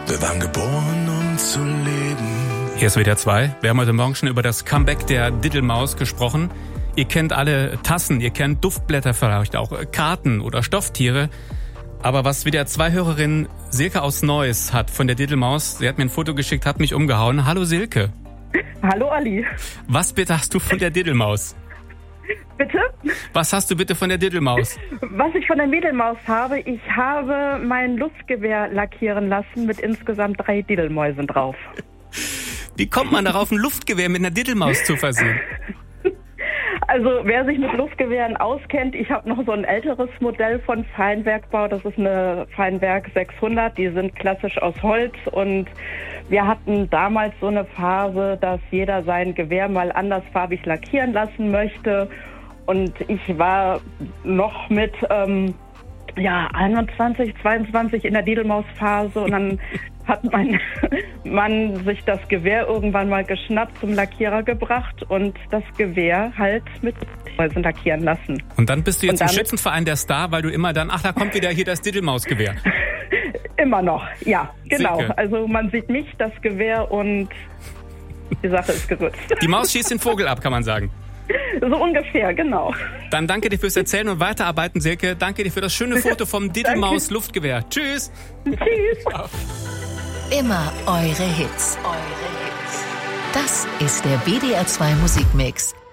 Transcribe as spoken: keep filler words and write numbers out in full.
Wir waren geboren, um zu leben. Hier ist W D R zwei. Wir haben heute Morgen schon über das Comeback der Diddelmaus gesprochen. Ihr kennt alle Tassen, ihr kennt Duftblätter vielleicht auch, Karten oder Stofftiere. Aber was W D R zwei-Hörerin Silke aus Neuss hat von der Diddelmaus, sie hat mir ein Foto geschickt, hat mich umgehauen. Hallo Silke. Hallo Ali. Was bitte hast du von der Diddelmaus? Bitte? Was hast du bitte von der Diddelmaus? Was ich von der Diddelmaus habe, ich habe mein Luftgewehr lackieren lassen mit insgesamt drei Diddelmäusen drauf. Wie kommt man darauf, ein Luftgewehr mit einer Diddelmaus zu versehen? Also wer sich mit Luftgewehren auskennt, ich habe noch so ein älteres Modell von Feinwerkbau, das ist eine Feinwerk sechshundert, die sind klassisch aus Holz und wir hatten damals so eine Phase, dass jeder sein Gewehr mal andersfarbig lackieren lassen möchte und ich war noch mit ähm, ja, einundzwanzig, zweiundzwanzig in der Diddelmaus-Phase und dann hat mein Mann sich das Gewehr irgendwann mal geschnappt, zum Lackierer gebracht und das Gewehr halt mit Mäusen lackieren lassen. Und dann bist du jetzt und im Schützenverein der Star, weil du immer dann, ach, da kommt wieder hier das Diddelmausgewehr. Immer noch, ja, genau. Silke. Also man sieht mich, das Gewehr und die Sache ist gerützt. Die Maus schießt den Vogel ab, kann man sagen. So ungefähr, genau. Dann danke dir fürs Erzählen und Weiterarbeiten, Silke. Danke dir für das schöne Foto vom Diddelmaus-Luftgewehr. Tschüss. Tschüss. Immer eure Hits. Eure Hits. Das ist der W D R zwei Musikmix.